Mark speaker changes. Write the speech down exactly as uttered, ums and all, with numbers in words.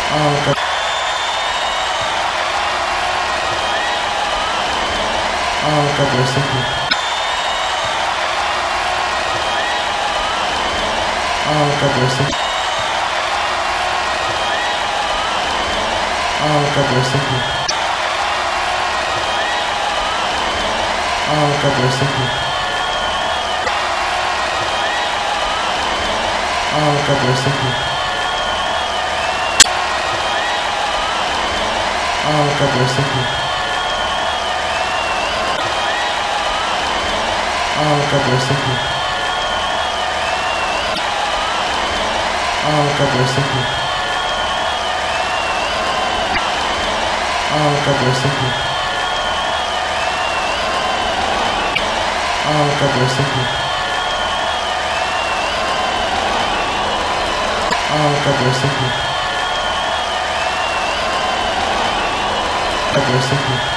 Speaker 1: Ah, God. Ah, God bless you. Ah, God bless you. Ah, God bless you. Ah, God bless you. Ah, God bless you. Ah, God bless you. Ah, God bless you. Ah, God bless you. Ah, God bless you. Ah, God bless you. Ah, God bless you. God bless you.